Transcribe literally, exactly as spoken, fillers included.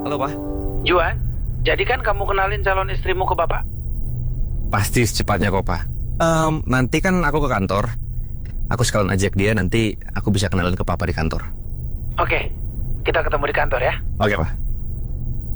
Halo, Pak. Juan, jadi kan kamu kenalin calon istrimu ke Bapak? Pasti secepatnya kok, Pak. Um, nanti kan aku ke kantor. Aku sekalian ajak dia, nanti aku bisa kenalin ke Papa di kantor. Oke, kita ketemu di kantor ya. Oke, Pak.